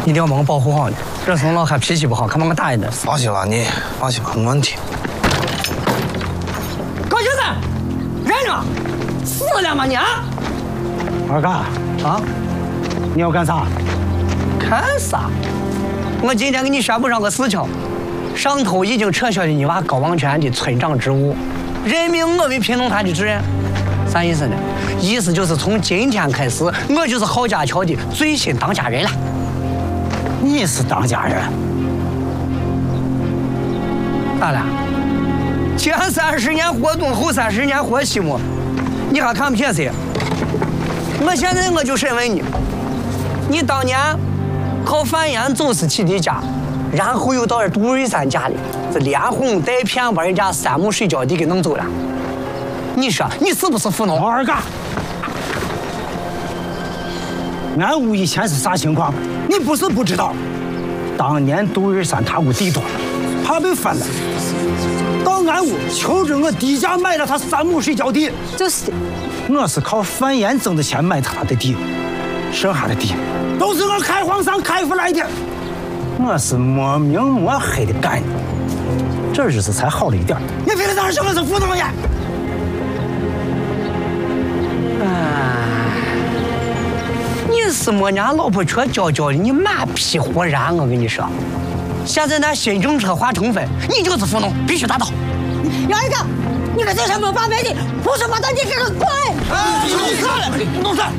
一定要把我保护好呢。这怂老汉脾气不好，可把我打一顿。 放心吧，你放心吧，没问题。 高先生，人呢？死了吗你啊？ 二嘎啊，你要干啥？ 干啥？我今天给你宣布上个事情，上头已经撤销了你娃高王泉的村长职务，任命我为平东他的主任。啥意思呢？意思就是从今天开始，我就是郝家桥的最新当家人了。 你是当家人？ 咋了？前30年活东，后30年活西木，你还看不起谁？我现在我就审问你，你当年靠贩盐走私起的家，然后又到杜瑞山家里，这连哄带骗把人家3亩水浇地给弄走了。你说你是不是糊弄？ 二嘎，俺屋以前是啥情况？你不是不知道。当年杜瑞山他屋地多，怕被翻了，到俺屋求着我低价买了他3亩水浇地。 就是， 我是靠贩盐挣的钱买他的地，剩下的地都是我开荒上开出来的。我是没明没黑的干的，这日子才好了一点。你凭啥说我是糊弄呀？ 你是没伢老婆车交的，你马屁活然，我跟你说。现在那新政策化成分，你就是糊弄，必须打倒。 杨二哥，你们这什么八百的，不是把他你给他滚！ 弄啥？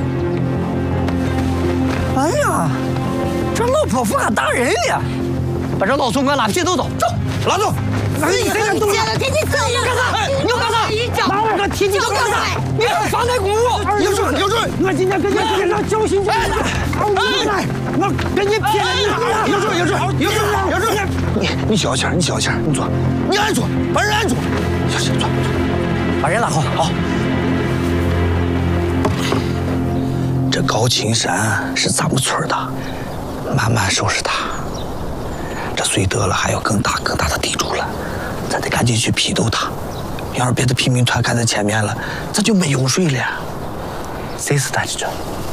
哎呀，这老泼妇还打人了！把这老宋给我拉皮走走，走，拉走！ 你这个东西，给你走了！ 干啥？你要干啥？ 拿我个踢你干啥？你还妨碍公务！ 有准有准！我今天给你骗上教训去！我给你骗了！有准有准有准有准！ 你小心，你小心，你坐，你按住，把人按住，小心坐， 把人拉好，好。 这高青山是咱们村的，慢慢收拾他。这绥德了还有更大的地主了，咱得赶紧去批斗他。要是别的平民团赶在前面了，咱就没油水了。 谁是他的这？